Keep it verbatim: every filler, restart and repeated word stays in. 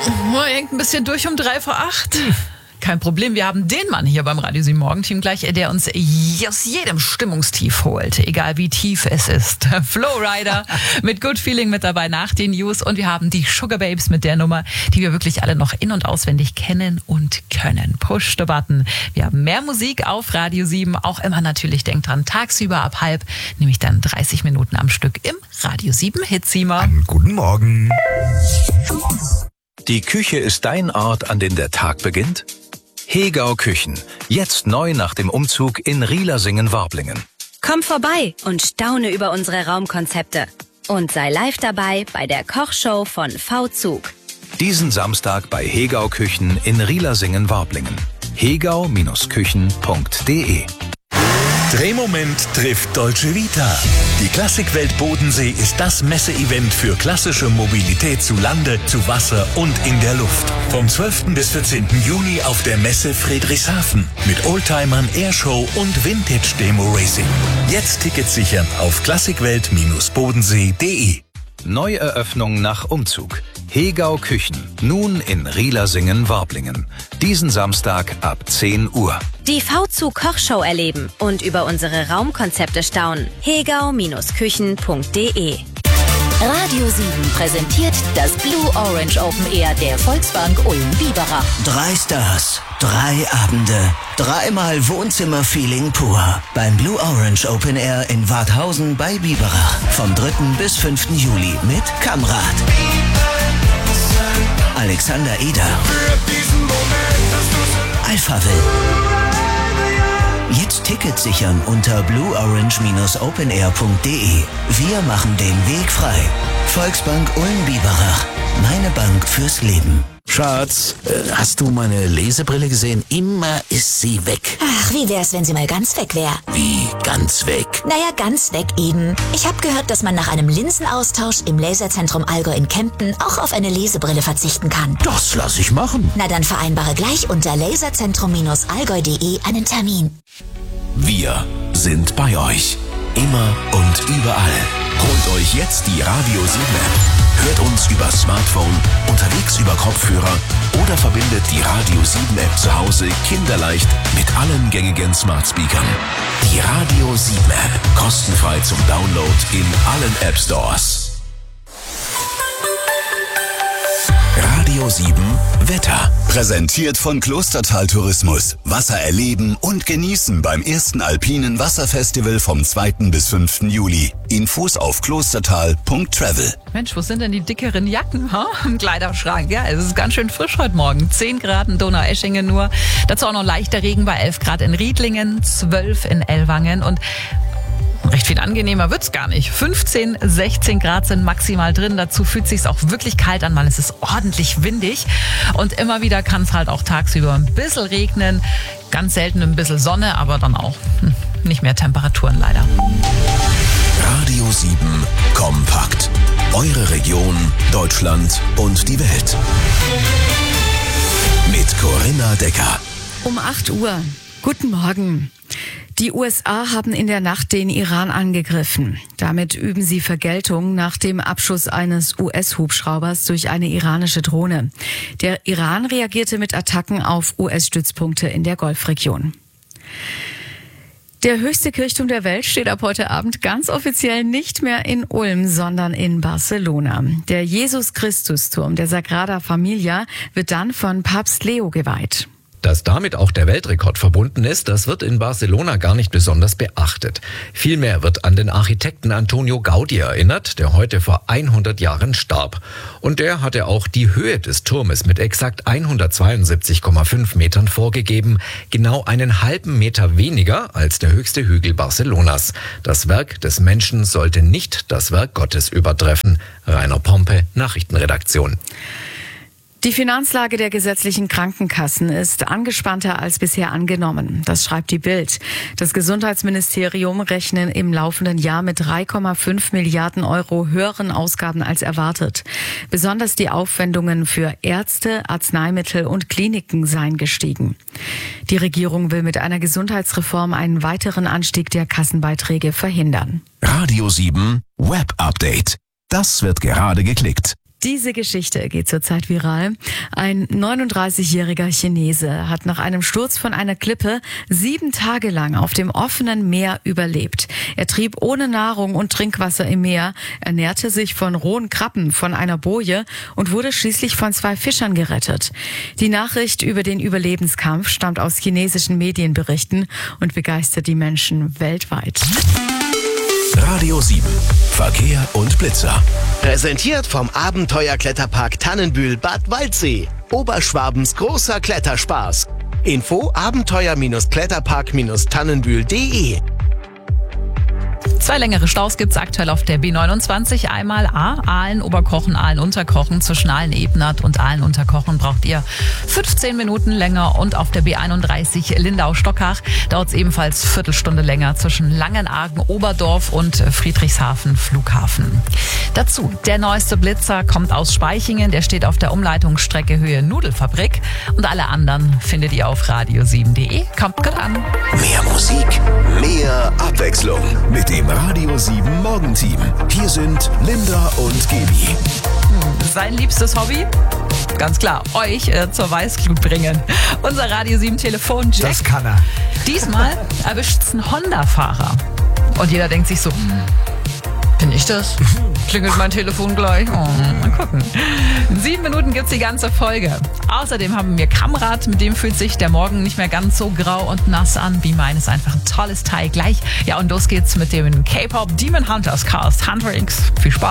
Oh, hängt ein bisschen durch um drei vor acht. Hm. Kein Problem, wir haben den Mann hier beim Radio sieben Morgenteam gleich, der uns aus jedem Stimmungstief holt, egal wie tief es ist. Flowrider mit Good Feeling mit dabei nach den News und wir haben die Sugar Babes mit der Nummer, die wir wirklich alle noch in- und auswendig kennen und können. Push the button. Wir haben mehr Musik auf Radio sieben, auch immer natürlich, denkt dran, tagsüber ab halb, nämlich dann dreißig Minuten am Stück im Radio sieben Hitsima. Einen guten Morgen. Die Küche ist dein Ort, an dem der Tag beginnt? Hegau Küchen, jetzt neu nach dem Umzug in Rielasingen-Warblingen. Komm vorbei und staune über unsere Raumkonzepte. Und sei live dabei bei der Kochshow von V-Zug. Diesen Samstag bei Hegau Küchen in Rielasingen-Warblingen. hegau Küchen punkt de. Drehmoment trifft Dolce Vita. Die Klassikwelt Bodensee ist das Messeevent für klassische Mobilität zu Lande, zu Wasser und in der Luft. Vom zwölften bis vierzehnten Juni auf der Messe Friedrichshafen mit Oldtimern, Airshow und Vintage-Demo Racing. Jetzt Tickets sichern auf klassikwelt bodensee punkt de. Neueröffnung nach Umzug. Hegau Küchen, nun in Rielasingen-Warblingen. Diesen Samstag ab zehn Uhr. Die V-Zug Kochshow erleben und über unsere Raumkonzepte staunen. hegau Küchen punkt de. Radio sieben präsentiert das Blue Orange Open Air der Volksbank Ulm-Biberach. Drei Stars, drei Abende, dreimal Wohnzimmerfeeling pur. Beim Blue Orange Open Air in Warthausen bei Biberach. Vom dritten bis fünften Juli mit Kamrat, Alexander Eder, Alpha Will. Jetzt Tickets sichern unter blue orange open air punkt de. Wir machen den Weg frei. Volksbank Ulm-Biberach. Meine Bank fürs Leben. Schatz, äh, hast du meine Lesebrille gesehen? Immer ist sie weg. Ach, wie wär's, wenn sie mal ganz weg wäre? Wie ganz weg? Naja, ganz weg eben. Ich habe gehört, dass man nach einem Linsenaustausch im Laserzentrum Allgäu in Kempten auch auf eine Lesebrille verzichten kann. Das lass ich machen. Na dann vereinbare gleich unter laserzentrum allgäu punkt de einen Termin. Wir sind bei euch. Immer und überall. Holt euch jetzt die Radio sieben App. Hört uns über Smartphone, unterwegs über Kopfhörer oder verbindet die Radio sieben App zu Hause kinderleicht mit allen gängigen Smart Speakern. Die Radio sieben App. Kostenfrei zum Download in allen App Stores. Radio sieben Wetter. Präsentiert von Klostertal Tourismus. Wasser erleben und genießen beim ersten Alpinen Wasserfestival vom zweiten bis fünften Juli. Infos auf klostertal punkt travel. Mensch, wo sind denn die dickeren Jacken ha? Im Kleiderschrank? Ja, es ist ganz schön frisch heute Morgen. zehn Grad in Donaueschingen nur. Dazu auch noch leichter Regen bei elf Grad in Riedlingen, zwölf in Ellwangen und recht viel angenehmer wird's gar nicht. fünfzehn, sechzehn Grad sind maximal drin. Dazu fühlt sich's auch wirklich kalt an, weil es ist ordentlich windig. Und immer wieder kann es halt auch tagsüber ein bisschen regnen. Ganz selten ein bisschen Sonne, aber dann auch hm, nicht mehr Temperaturen leider. Radio sieben Kompakt. Eure Region, Deutschland und die Welt. Mit Corinna Decker. Um acht Uhr. Guten Morgen. Die U S A haben in der Nacht den Iran angegriffen. Damit üben sie Vergeltung nach dem Abschuss eines U S-Hubschraubers durch eine iranische Drohne. Der Iran reagierte mit Attacken auf U S-Stützpunkte in der Golfregion. Der höchste Kirchturm der Welt steht ab heute Abend ganz offiziell nicht mehr in Ulm, sondern in Barcelona. Der Jesus-Christus-Turm der Sagrada Familia wird dann von Papst Leo geweiht. Dass damit auch der Weltrekord verbunden ist, das wird in Barcelona gar nicht besonders beachtet. Vielmehr wird an den Architekten Antonio Gaudí erinnert, der heute vor hundert Jahren starb. Und der hatte auch die Höhe des Turmes mit exakt hundertzweiundsiebzig Komma fünf Metern vorgegeben, genau einen halben Meter weniger als der höchste Hügel Barcelonas. Das Werk des Menschen sollte nicht das Werk Gottes übertreffen. Rainer Pompe, Nachrichtenredaktion. Die Finanzlage der gesetzlichen Krankenkassen ist angespannter als bisher angenommen. Das schreibt die Bild. Das Gesundheitsministerium rechnet im laufenden Jahr mit drei Komma fünf Milliarden Euro höheren Ausgaben als erwartet. Besonders die Aufwendungen für Ärzte, Arzneimittel und Kliniken seien gestiegen. Die Regierung will mit einer Gesundheitsreform einen weiteren Anstieg der Kassenbeiträge verhindern. Radio sieben Web Update. Das wird gerade geklickt. Diese Geschichte geht zurzeit viral. Ein neununddreißigjähriger Chinese hat nach einem Sturz von einer Klippe sieben Tage lang auf dem offenen Meer überlebt. Er trieb ohne Nahrung und Trinkwasser im Meer, ernährte sich von rohen Krabben von einer Boje und wurde schließlich von zwei Fischern gerettet. Die Nachricht über den Überlebenskampf stammt aus chinesischen Medienberichten und begeistert die Menschen weltweit. Radio sieben. Verkehr und Blitzer. Präsentiert vom Abenteuerkletterpark Tannenbühl Bad Waldsee. Oberschwabens großer Kletterspaß. Info abenteuer-kletterpark tannenbühl punkt de. Zwei längere Staus gibt's aktuell auf der B neunundzwanzig. Einmal A, Aalen-Oberkochen, Aalen-Unterkochen. Zwischen Aalen-Ebnert und Aalen-Unterkochen braucht ihr fünfzehn Minuten länger. Und auf der B einunddreißig Lindau-Stockach dauert es ebenfalls Viertelstunde länger zwischen Langenargen, Oberdorf und Friedrichshafen, Flughafen. Dazu, der neueste Blitzer kommt aus Spaichingen. Der steht auf der Umleitungsstrecke Höhe Nudelfabrik. Und alle anderen findet ihr auf radio sieben punkt de. Kommt gut an. Mehr Musik, mehr Abwechslung mit dem Radio sieben Morgenteam. Hier sind Linda und Gaby. Sein liebstes Hobby? Ganz klar, euch äh, zur Weißglut bringen. Unser Radio sieben Telefon Jack. Das kann er. Diesmal erwischt's einen Honda-Fahrer. Und jeder denkt sich so, hm, bin ich das? Klingelt mein Telefon gleich? Oh, mal gucken. In sieben Minuten gibt's die ganze Folge. Außerdem haben wir Kamrat, mit dem fühlt sich der Morgen nicht mehr ganz so grau und nass an wie meines. Einfach ein tolles Teil gleich. Ja, und los geht's mit dem K-Pop Demon Hunters Cast Hunter X. Viel Spaß.